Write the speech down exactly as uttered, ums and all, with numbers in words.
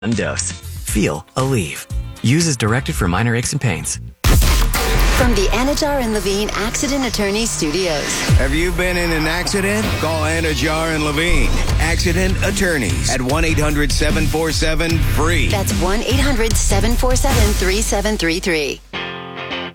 Dose. Feel Aleve. Use as directed for minor aches and pains. From the Anajar and Levine Accident Attorney Studios. Have you been in an accident? Call Anajar and Levine. Accident Attorneys at one eight hundred seven four seven free. That's one eight hundred seven four seven three seven three three.